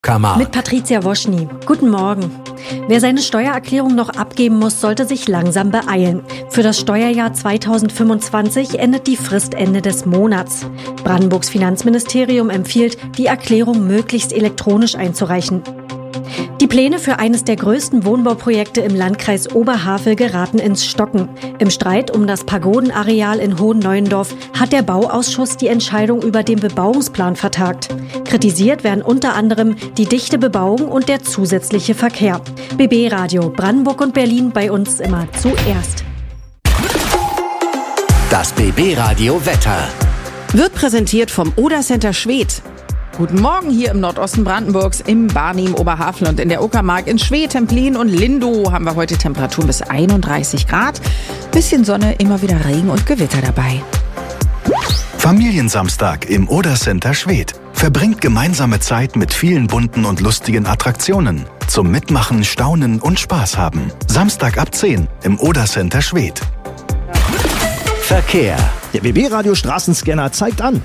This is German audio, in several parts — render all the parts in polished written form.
Kamar. Mit Patricia Woschny. Guten Morgen. Wer seine Steuererklärung noch abgeben muss, sollte sich langsam beeilen. Für das Steuerjahr 2025 endet die Frist Ende des Monats. Brandenburgs Finanzministerium empfiehlt, die Erklärung möglichst elektronisch einzureichen. Die Pläne für eines der größten Wohnbauprojekte im Landkreis Oberhavel geraten ins Stocken. Im Streit um das Pagodenareal in Hohenneuendorf hat der Bauausschuss die Entscheidung über den Bebauungsplan vertagt. Kritisiert werden unter anderem die dichte Bebauung und der zusätzliche Verkehr. BB Radio Brandenburg und Berlin, bei uns immer zuerst. Das BB Radio Wetter wird präsentiert vom Oder Center Schwedt. Guten Morgen hier im Nordosten Brandenburgs, im Barnim, Oberhavel und in der Uckermark. In Schwedt, Templin und Lindow haben wir heute Temperaturen bis 31 Grad. Bisschen Sonne, immer wieder Regen und Gewitter dabei. Familiensamstag im Oder Center Schwedt. Verbringt gemeinsame Zeit mit vielen bunten und lustigen Attraktionen. Zum Mitmachen, Staunen und Spaß haben. Samstag ab 10 im Oder Center Schwedt. Verkehr. Der BB-Radio Straßenscanner zeigt an.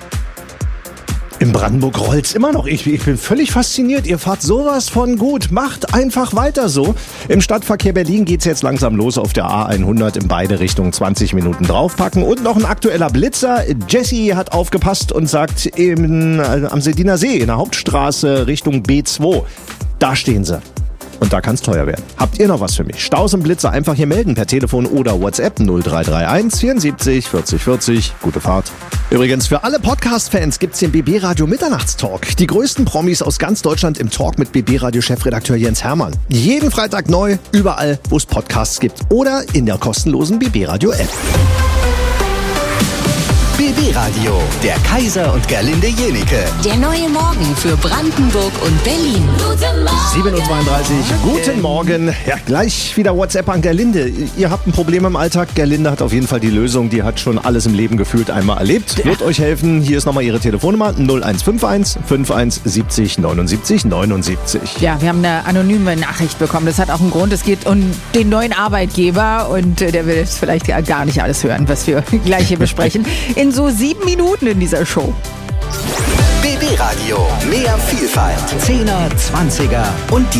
In Brandenburg rollt's immer noch. Ich bin völlig fasziniert. Ihr fahrt sowas von gut. Macht einfach weiter so. Im Stadtverkehr Berlin geht's jetzt langsam los auf der A100 in beide Richtungen. 20 Minuten draufpacken. Und noch ein aktueller Blitzer. Jessie hat aufgepasst und sagt am Sediner See in der Hauptstraße Richtung B2. Da stehen sie. Und da kann's teuer werden. Habt ihr noch was für mich? Staus und Blitzer einfach hier melden per Telefon oder WhatsApp 0331 74 40 40. Gute Fahrt. Übrigens, für alle Podcast-Fans gibt's den BB-Radio Mitternachtstalk. Die größten Promis aus ganz Deutschland im Talk mit BB-Radio-Chefredakteur Jens Hermann. Jeden Freitag neu, überall, wo es Podcasts gibt. Oder in der kostenlosen BB-Radio-App. BB Radio, der Kaiser und Gerlinde Jenike. Der neue Morgen für Brandenburg und Berlin. Guten Morgen. 7.32 Uhr. Guten Morgen. Ja, gleich wieder WhatsApp an Gerlinde. Ihr habt ein Problem im Alltag. Gerlinde hat auf jeden Fall die Lösung. Die hat schon alles im Leben gefühlt einmal erlebt. Wird euch helfen. Hier ist nochmal ihre Telefonnummer 0151 51 70 79 79. Ja, wir haben eine anonyme Nachricht bekommen. Das hat auch einen Grund. Es geht um den neuen Arbeitgeber und der will jetzt vielleicht gar nicht alles hören, was wir gleich hier besprechen. In so 7 Minuten in dieser Show. BB Radio, mehr Vielfalt, 10er, 20er und die